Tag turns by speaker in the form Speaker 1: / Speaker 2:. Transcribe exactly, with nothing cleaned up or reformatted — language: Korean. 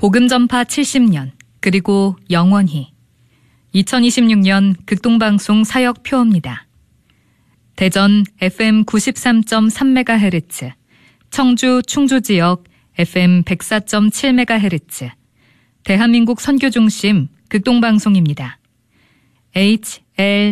Speaker 1: 복음전파 칠십 년, 그리고 영원히. 이천이십육 년 극동방송 사역표입니다. 대전 에프엠 구십삼 점 삼 메가헤르츠, 청주 충주지역 에프엠 백사 점 칠 메가헤르츠, 대한민국 선교중심 극동방송입니다. 에이치 엘